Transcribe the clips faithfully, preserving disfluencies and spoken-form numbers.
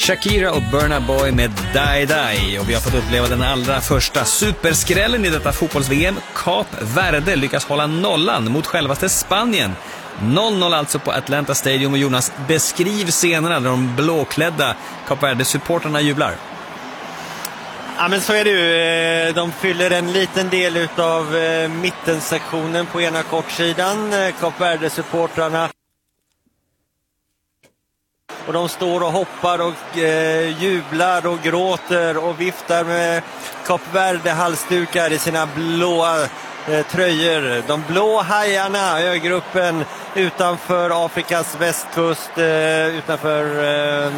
Shakira och Burna Boy med Die Die, och vi har fått uppleva den allra första superskrällen i detta fotbolls-V M. Kap Verde lyckas hålla nollan mot självaste Spanien. noll noll alltså på Atlanta Stadium, och Jonas, beskriv scenerna där de blåklädda Kap Verde-supporterna jublar. Ja, men så är det ju. De fyller en liten del av mittensektionen på ena kortsidan, Kap Verde-supportrarna. Och de står och hoppar och eh, jublar och gråter och viftar med Kap Verde-halsdukar i sina blåa eh, tröjor. De blå hajarna, ögruppen utanför Afrikas västkust, eh, utanför, eh,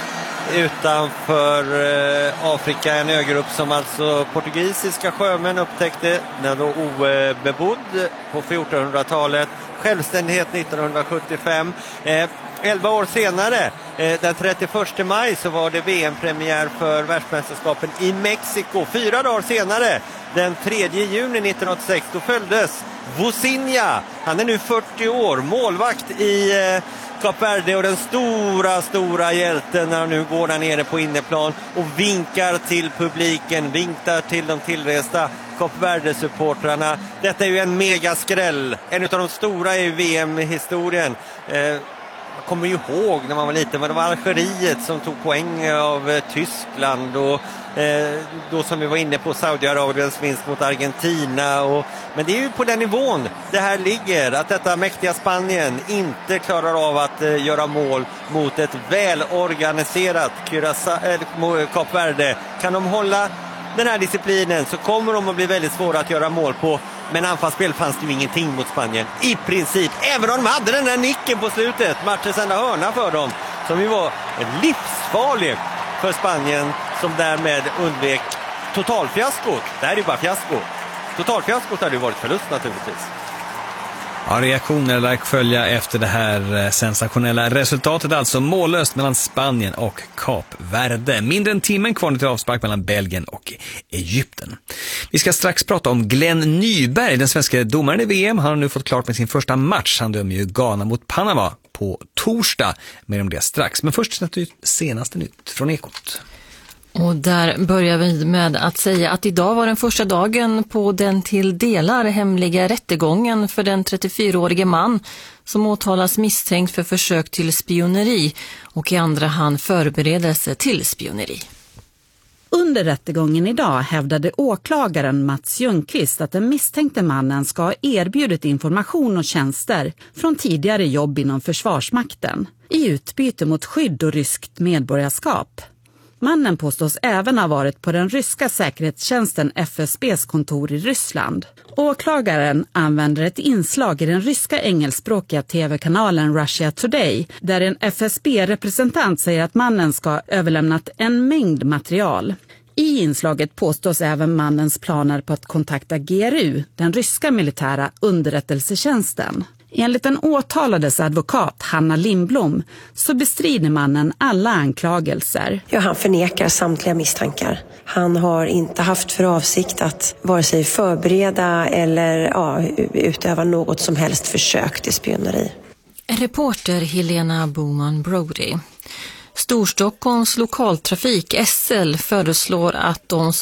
utanför eh, Afrika, en ögrupp som alltså portugisiska sjömän upptäckte när de var obebodd på fjortonhundratalet. Självständighet nittonhundrasjuttiofem. Eh, elva år senare, eh, den trettioförsta maj, så var det V M-premiär för världsmästerskapen i Mexiko. Fyra dagar senare, den tredje juni nittonhundraåttiosex, då följdes Vozinha. Han är nu fyrtio år, målvakt i eh, Kap Verde, och den stora, stora hjälten när han nu går där nere på inneplan och vinkar till publiken, vinkar till de tillresta Kap Verde-supportrarna. Detta är ju en megaskräll, en av de stora i V M-historien. Eh, Man kommer ju ihåg när man var liten, men det var Algeriet som tog poäng av eh, Tyskland, och eh, då som vi var inne på Saudiarabiens vinst mot Argentina. Och, men det är ju på den nivån det här ligger, att detta mäktiga Spanien inte klarar av att eh, göra mål mot ett välorganiserat Curaçao, äh, Kap Verde. Kan de hålla den här disciplinen så kommer de att bli väldigt svåra att göra mål på. Men anfallsspel fanns det ju ingenting mot Spanien i princip, även om de hade den där nicken på slutet, matchens enda hörna för dem, som ju var livsfarlig för Spanien, som därmed undvek totalfiaskot. Det här är ju bara fiasko. Totalfiaskot hade ju varit förlust naturligtvis. Ja, reaktioner lär följa efter det här sensationella resultatet, alltså mållöst mellan Spanien och Kap Verde. Mindre än timmen kvar till avspark mellan Belgien och Egypten. Vi ska strax prata om Glenn Nyberg, den svenska domaren i V M. Han har nu fått klart med sin första match. Han dömer ju Ghana mot Panama på torsdag. Mer om det strax. Men först senaste nytt från Ekot. Och där börjar vi med att säga att idag var den första dagen på den till delar hemliga rättegången för den trettiofyraårige man som åtalas misstänkt för försök till spioneri och i andra hand förberedelse till spioneri. Under rättegången idag hävdade åklagaren Mats Ljungqvist att den misstänkte mannen ska ha erbjudit information och tjänster från tidigare jobb inom Försvarsmakten i utbyte mot skydd och ryskt medborgarskap. Mannen påstås även ha varit på den ryska säkerhetstjänsten F S B:s kontor i Ryssland. Åklagaren använder ett inslag i den ryska engelskspråkiga tv-kanalen Russia Today, där en F S B-representant säger att mannen ska ha överlämnat en mängd material. I inslaget påstås även mannens planer på att kontakta G R U, den ryska militära underrättelsetjänsten. Enligt den åtalades advokat Hanna Lindblom så bestrider mannen alla anklagelser. Ja, han förnekar samtliga misstankar. Han har inte haft för avsikt att vare sig förbereda eller ja, utöva något som helst försök till spioneri. Reporter Helena Boman Brody. Storstockholms lokaltrafik S L föreslår att de